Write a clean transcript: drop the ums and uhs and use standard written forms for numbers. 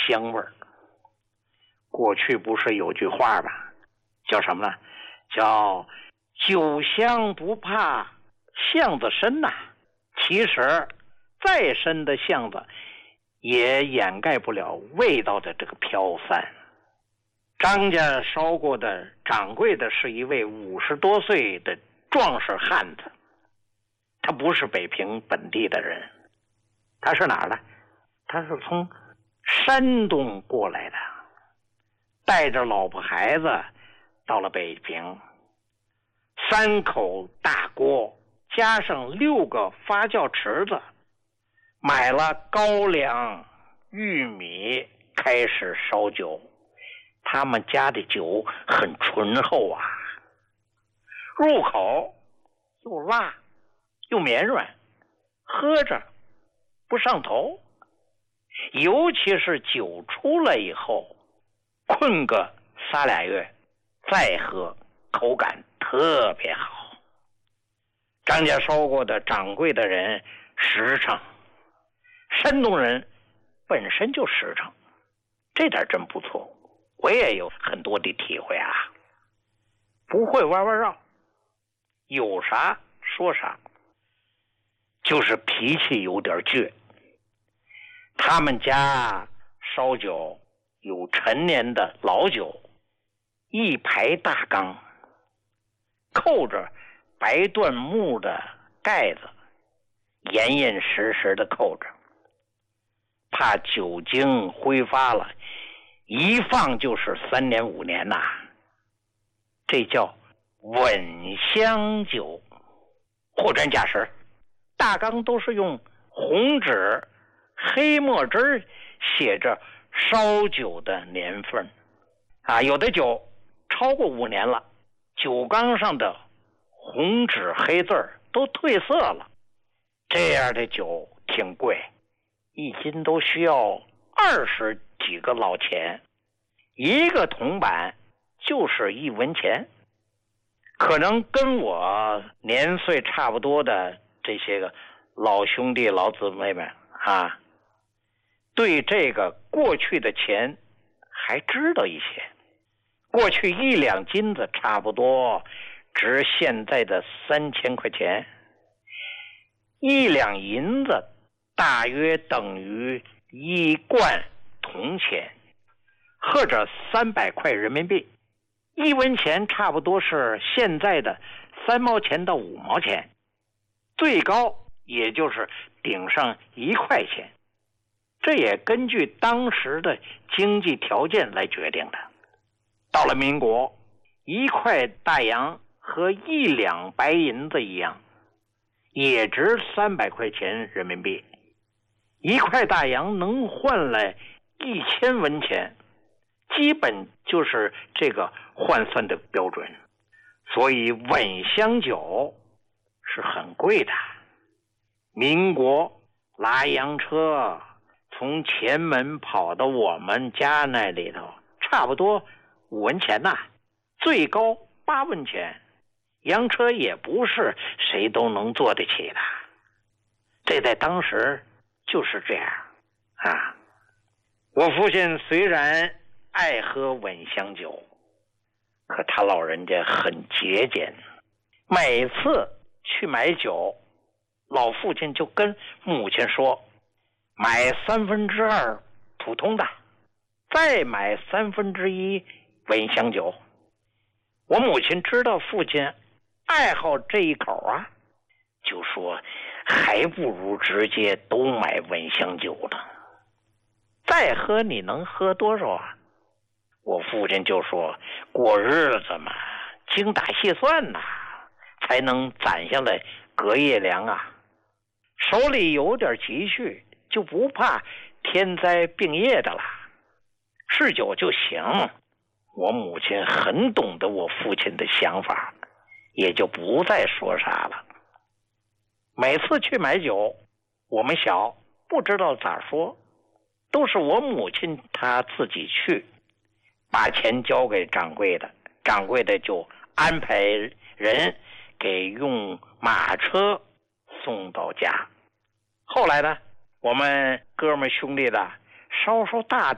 香味儿。过去不是有句话吧，叫什么呢？叫酒香不怕巷子深呐。其实再深的巷子也掩盖不了味道的这个飘散。张家烧过的掌柜的是一位50多岁的壮实汉子，他不是北平本地的人，他是哪儿的？他是从山东过来的，带着老婆孩子到了北平，3口大锅加上6个发酵池子，买了高粱、玉米，开始烧酒。他们家的酒很醇厚啊，入口又辣又绵软，喝着不上头。尤其是酒出来以后，困个3俩月再喝，口感特别好。张家烧过的掌柜的人实诚，山东人本身就实诚，这点真不错。我也有很多的体会啊，不会弯弯绕，有啥说啥，就是脾气有点倔。他们家烧酒有陈年的老酒，1排大缸，扣着白椴木的盖子，严严实实的扣着，怕酒精挥发了，一放就是3年5年呐。这叫稳香酒，货真价实。大缸都是用红纸黑墨汁写着烧酒的年份啊，有的酒超过5年了，酒缸上的红纸黑字都褪色了。这样的酒挺贵，1斤都需要20几个老钱，1个铜板就是1文钱。可能跟我年岁差不多的这些个老兄弟老姊妹们啊，对这个过去的钱还知道一些。过去1两金子差不多值现在的3000块钱，1两银子大约等于1贯铜钱，或者300块人民币。1文钱差不多是现在的3毛钱到5毛钱，最高也就是顶上1块钱。这也根据当时的经济条件来决定的。到了民国，1块大洋和1两白银子一样，也值300块钱人民币。1块大洋能换来1000文钱，基本就是这个换算的标准。所以稳香酒是很贵的。民国拉洋车从前门跑到我们家那里头，差不多5文钱呐，最高8文钱。洋车也不是谁都能坐得起的，这在当时就是这样啊。我父亲虽然爱喝稳香酒，可他老人家很节俭。每次去买酒，老父亲就跟母亲说，买2/3普通的，再买1/3稳香酒。我母亲知道父亲爱好这一口啊，就说还不如直接都买稳香酒呢，再喝你能喝多少啊？我父亲就说，过日子嘛，精打细算呐，才能攒下来隔夜粮啊。手里有点积蓄，就不怕天灾病业的了，是酒就行。我母亲很懂得我父亲的想法，也就不再说啥了。每次去买酒，我们小不知道咋说，都是我母亲她自己去，把钱交给掌柜的，掌柜的就安排人给用马车送到家。后来呢，我们哥们兄弟的稍稍大